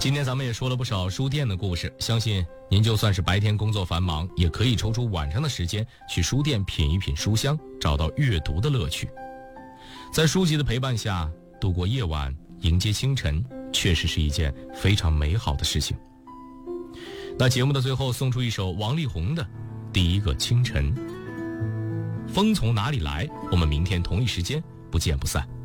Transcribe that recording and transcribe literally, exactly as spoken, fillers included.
今天咱们也说了不少书店的故事，相信您就算是白天工作繁忙，也可以抽出晚上的时间去书店品一品书香，找到阅读的乐趣。在书籍的陪伴下度过夜晚，迎接清晨，确实是一件非常美好的事情。那节目的最后送出一首王力宏的《第一个清晨》。风从哪里来？我们明天同一时间不见不散。